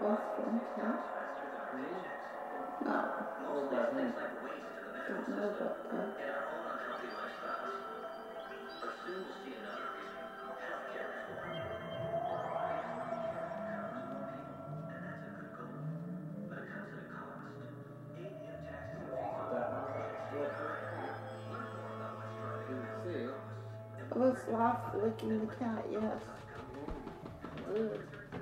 bathroom, huh? No. What about him? Don't know about that. Did you see it? I was licking the cat, yes. Good.